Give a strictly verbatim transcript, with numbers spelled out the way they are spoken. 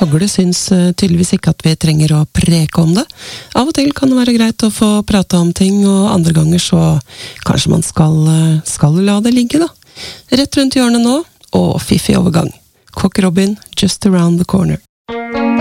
Hagle syns tydeligvis ikke at vi trenger å preke om det. Av og til kan det være greit å få prate om ting, og andre ganger så kanskje man skal, skal la det ligge da. Rett rundt hjørnet nå, og fiffig overgang. Cock Robin, Just Around the Corner.